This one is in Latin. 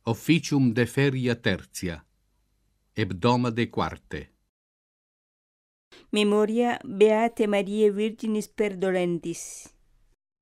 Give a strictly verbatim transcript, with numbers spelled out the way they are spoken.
Officium de feria tertia, hebdoma de quarte. Memoria Beate Mariae Virginis Perdolentis.